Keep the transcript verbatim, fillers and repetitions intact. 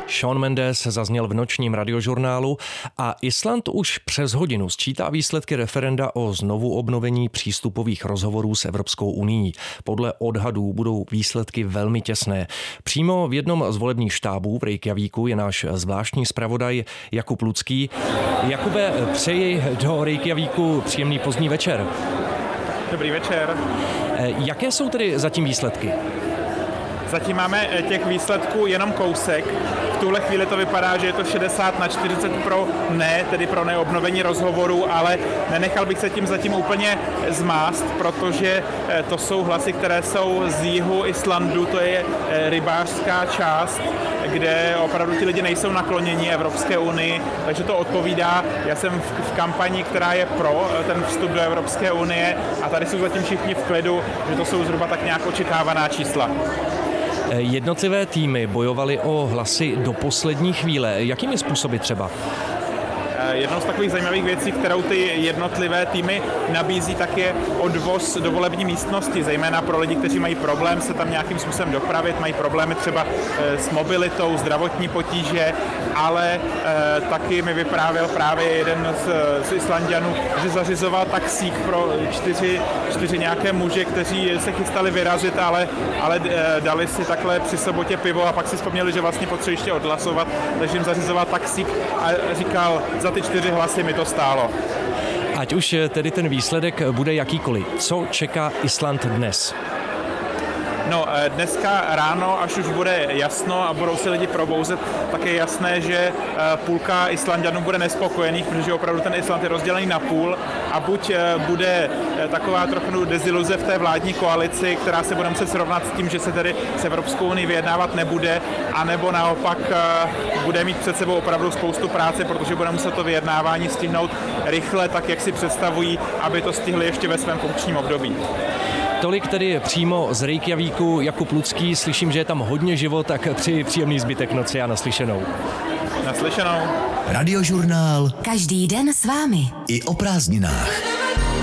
Shawn Mendes zazněl v nočním radiožurnálu a Island už přes hodinu sčítá výsledky referenda o znovu obnovení přístupových rozhovorů s Evropskou unií. Podle odhadů budou výsledky velmi těsné. Přímo v jednom z volebních štábů v Reykjavíku je náš zvláštní zpravodaj Jakub Lucký. Jakube, přeji do Reykjavíku příjemný pozdní večer. Dobrý večer. Jaké jsou tedy zatím výsledky? Zatím máme těch výsledků jenom kousek. V tuhle chvíli to vypadá, že je to šedesát na čtyřicet pro ne, tedy pro neobnovení rozhovoru, ale nenechal bych se tím zatím úplně zmást, protože to jsou hlasy, které jsou z jihu Islandu, to je rybářská část, kde opravdu ti lidi nejsou nakloněni Evropské unii, takže to odpovídá. Já jsem v, v kampani, která je pro ten vstup do Evropské unie a tady jsou zatím všichni v klidu, že to jsou zhruba tak nějak očekávaná čísla. Jednotlivé týmy bojovaly o hlasy do poslední chvíle. Jakými způsoby třeba? Jednou z takových zajímavých věcí, kterou ty jednotlivé týmy nabízí, tak je odvoz do volební místnosti, zejména pro lidi, kteří mají problém se tam nějakým způsobem dopravit, mají problémy třeba s mobilitou, zdravotní potíže, ale e, taky mi vyprávěl právě jeden z, z Islanďanů, že zařizoval taxík pro čtyři, čtyři nějaké muže, kteří se chystali vyrazit, ale, ale e, dali si takhle při sobotě pivo a pak si vzpomněli, že vlastně potřebují ještě odhlasovat, takže jim zařizoval taxík a říkal, za ty čtyři hlasy mi to stálo. Ať už tedy ten výsledek bude jakýkoliv. Co čeká Island dnes? No, dneska ráno, až už bude jasno a budou se lidi probouzet, tak je jasné, že půlka Islanďanů bude nespokojených, protože opravdu ten Island je rozdělený na půl a buď bude taková trochu deziluze v té vládní koalici, která se bude muset srovnat s tím, že se tedy s Evropskou unii vyjednávat nebude, anebo naopak bude mít před sebou opravdu spoustu práce, protože bude muset to vyjednávání stihnout rychle, tak jak si představují, aby to stihli ještě ve svém funkčním období. Tolik tedy přímo z Reykjavíku Jakub Lucký. Slyším, že je tam hodně život, tak přeji příjemný zbytek noci a naslyšenou. Naslyšenou. Radiožurnál. Každý den s vámi. I o prázdninách.